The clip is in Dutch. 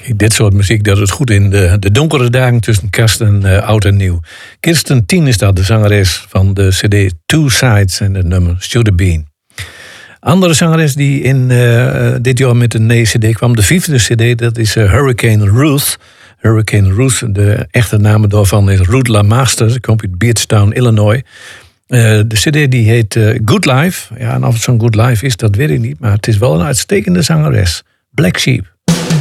Dit soort muziek dat het goed in de donkere dagen tussen kerst en oud en nieuw. Kirsten Tien is dat, de zangeres van de cd Two Sides en het nummer Should Have Been. Andere zangeres die in dit jaar met een nieuwe cd kwam, de 5e cd, dat is Hurricane Ruth. Hurricane Ruth, de echte naam daarvan is Ruth LaMaster. Ze komt uit Beardstown, Illinois. De cd die heet Good Life. Ja, en of het zo'n Good Life is, dat weet ik niet. Maar het is wel een uitstekende zangeres. Black Sheep.